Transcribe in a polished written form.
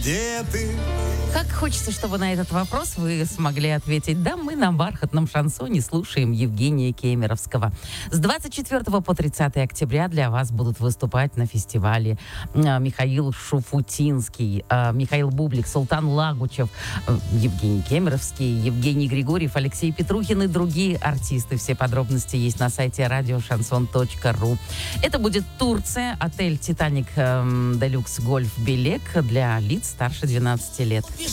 где ты? Как хочется, чтобы на этот вопрос вы смогли ответить. Да, мы на бархатном шансоне слушаем Евгения Кемеровского. С 24 по 30 октября для вас будут выступать на фестивале Михаил Шуфутинский, Михаил Бублик, Султан Лагучев, Евгений Кемеровский, Евгений Григорьев, Алексей Петрухин и другие артисты. Все подробности есть на сайте radioshanson.ru. Это будет Турция, отель «Титаник Делюкс Гольф Белек» для лиц старше 12 лет.